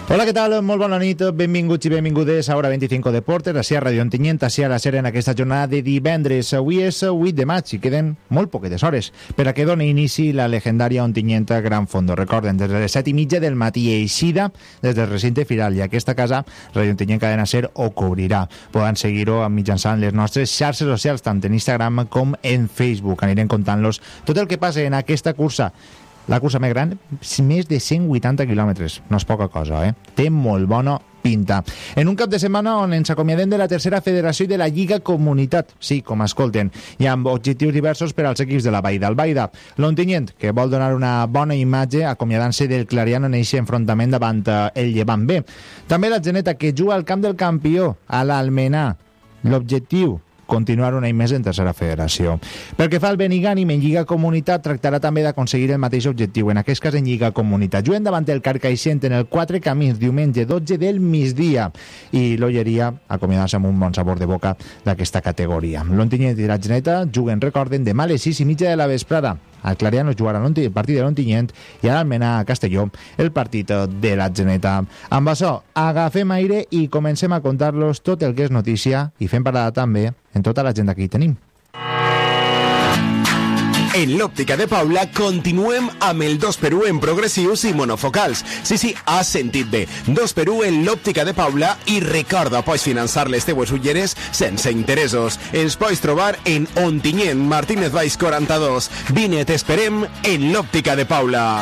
Hola, què tal? Molt bona nit, benvinguts i benvingudes a Hora 25 Deportes, així a Radio Ontinyent, així a la SER en aquesta jornada de divendres. Avui és 8 de maig i queden molt poquetes hores per a que doni inici la legendària Ontinyent Gran Fondo. Recorden, des de les 7:30 del matí, eixida des del recinte firal, i aquesta casa, Radio Ontinyent Cadena SER, ho cobrirà. Poden seguir-ho mitjançant les nostres xarxes socials, tant en Instagram com en Facebook. Anirem contant-los tot el que passa en aquesta cursa. La cursa més gran, més de 180 quilòmetres. No és poca cosa, eh? Té molt bona pinta. En un cap de setmana on ens acomiadem de la tercera federació i de la Lliga Comunitat. Sí, com escolten. I amb objectius diversos per als equips de la Baida. El Baida, l'Ontinyent, que vol donar una bona imatge acomiadant-se del Clariano en aquest enfrontament davant el Llevant B. També la Geneta, que juga al camp del campió, a l'Almenar. L'objectiu, continuar un any més en tercera federació. Pel que fa al Benigànim, en Lliga Comunitat tractarà també d'aconseguir el mateix objectiu, en aquest cas en Lliga Comunitat. Juguen davant el Carcaixent en el 4 Camins, diumenge 12 del migdia, i l'Olleria acomiadant-se amb un bon sabor de boca d'aquesta categoria. L'Ontinyent i la Geneta juguen, recorden, demà a les 6:30 de la vesprada. Al Clariano jugarà el partit de l'Ontinyent i a l'Almenar, a Castelló, el partit de la Geneta. Amb això, agafem aire i comencem a contar-los tot el que és notícia i fem parada també en tota l'agenda que hi tenim. En l'òptica de Paula continuem amb el 2x1 en progressius i monofocals. Sí, has sentit bé. 2x1 en l'òptica de Paula, i recorda, pots finançar les teues ulleres sense interessos. Ens pots trobar en Ontinyent, Martínez Valls 42. Vine, t'esperem en l'òptica de Paula.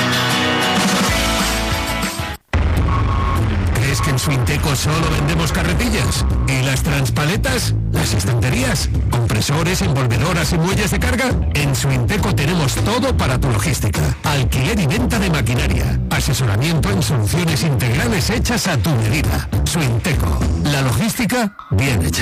¿Crees que en Suinteco solo vendemos carretillas? ¿Y las transpaletas? ¿Las estanterías? ¿Compresores, envolvedoras y muelles de carga? En Suinteco tenemos todo para tu logística. Alquiler y venta de maquinaria. Asesoramiento en soluciones integrales hechas a tu medida. Suinteco. La logística bien hecha.